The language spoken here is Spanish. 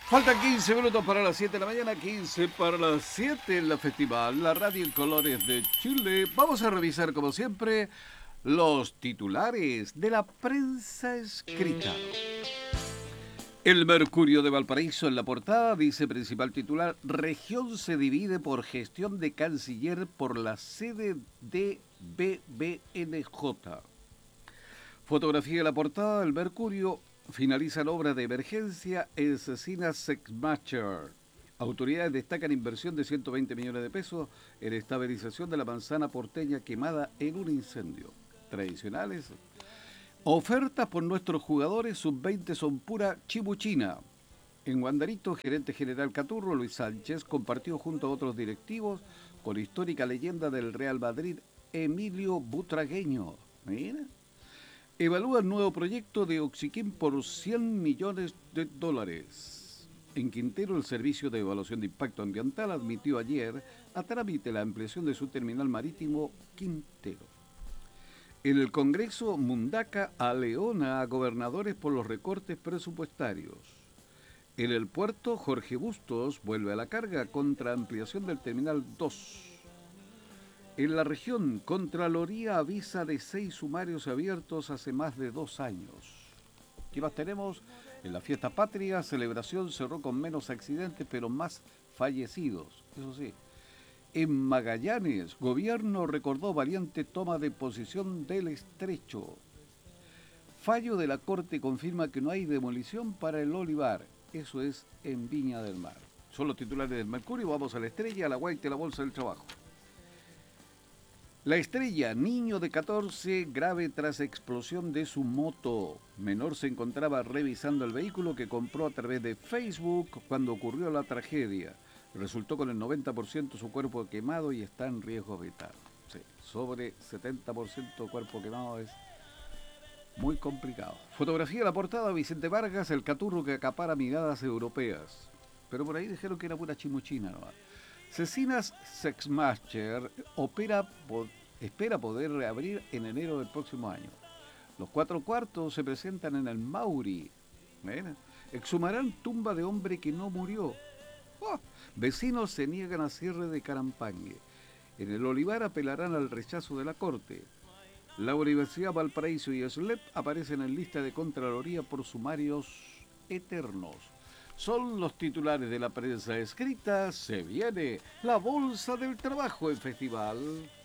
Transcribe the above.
Faltan 15 minutos para las 7 de la mañana, 15 para las 7 en la festival, la radio en colores de Chile. Vamos a revisar, como siempre, los titulares de la prensa escrita. El Mercurio de Valparaíso en la portada dice principal titular: región se divide por gestión de canciller por la sede de BBNJ. Fotografía de la portada del Mercurio: finaliza la obra de emergencia en Cecina Sexmacher. Autoridades destacan inversión de 120 millones de pesos en estabilización de la manzana porteña quemada en un incendio. Tradicionales. Ofertas por nuestros jugadores sub-20 son pura chibuchina. En Guandarito, gerente general Caturro, Luis Sánchez, compartió junto a otros directivos con histórica leyenda del Real Madrid, Emilio Butragueño. Mira. Evalúa el nuevo proyecto de Oxiquín por 100 millones de dólares. En Quintero, el Servicio de Evaluación de Impacto Ambiental admitió ayer a trámite la ampliación de su terminal marítimo Quintero. En el Congreso, Mundaca aleona a gobernadores por los recortes presupuestarios. En el puerto, Jorge Bustos vuelve a la carga contra ampliación del Terminal 2. En la región, Contraloría avisa de 6 sumarios abiertos hace más de 2 años. ¿Qué más tenemos? En la fiesta patria, celebración cerró con menos accidentes, pero más fallecidos. Eso sí. En Magallanes, gobierno recordó valiente toma de posición del estrecho. Fallo de la Corte confirma que no hay demolición para el olivar. Eso es en Viña del Mar. Son los titulares del Mercurio. Vamos a la Estrella, a la Guaita y la Bolsa del Trabajo. La Estrella: niño de 14 grave tras explosión de su moto. Menor se encontraba revisando el vehículo que compró a través de Facebook cuando ocurrió la tragedia. Resultó con el 90% su cuerpo quemado y está en riesgo vital. Sí, sobre 70% cuerpo quemado es muy complicado. Fotografía de la portada: Vicente Vargas, el Caturro que acapara miradas europeas. Pero por ahí dijeron que era pura chimuchina nomás. Cecinas Sexmacher espera poder reabrir en enero del próximo año. Los 4 cuartos se presentan en el Mauri. ¿Ven? Exhumarán tumba de hombre que no murió. ¡Oh! Vecinos se niegan a cierre de Carampangue. En el Olivar apelarán al rechazo de la Corte. La Universidad Valparaíso y SLEP aparecen en lista de Contraloría por sumarios eternos. Son los titulares de la prensa escrita. Se viene la Bolsa del Trabajo en festival.